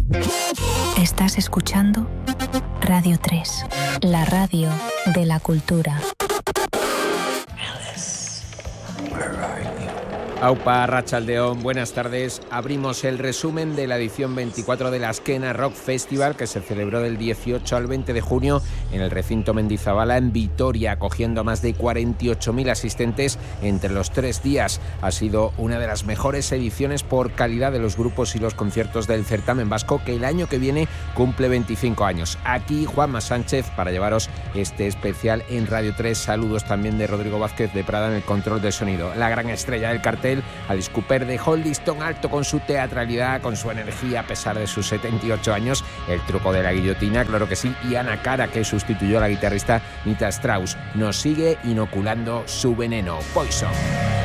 Estás escuchando Radio 3, la radio de la cultura. Aupa, Arratsaldeon, buenas tardes. Abrimos el resumen de la edición 24 del Azkena Rock Festival, que se celebró del 18 al 20 de junio en el recinto Mendizabala en Vitoria, acogiendo a más de 48.000 asistentes entre los 3 días. Ha sido una de las mejores ediciones por calidad de los grupos y los conciertos del certamen vasco, que el año que viene cumple 25 años. Aquí Juanma Sánchez para llevaros este especial en Radio 3. Saludos también de Rodrigo Vázquez de Prada en el control del sonido. La gran estrella del cartel, Alice Cooper, dejó el listón alto con su teatralidad, con su energía a pesar de sus 78 años, el truco de la guillotina, claro que sí, y Ana Cara, que sustituyó a la guitarrista Nita Strauss, nos sigue inoculando su veneno. Poison.